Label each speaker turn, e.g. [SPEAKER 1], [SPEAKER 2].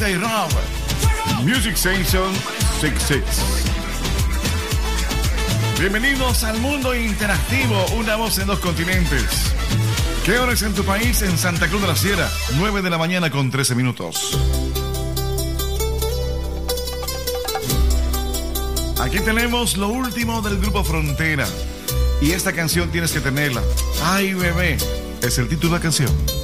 [SPEAKER 1] Anita y Rob. Music Station 66. Bienvenidos al mundo interactivo, una voz en dos continentes. ¿Qué hora es en tu país? En Santa Cruz de la Sierra, 9 de la mañana con 13 minutos. Aquí tenemos lo último del grupo Frontera. Y esta canción tienes que tenerla. Ay, bebé, es el título de la canción.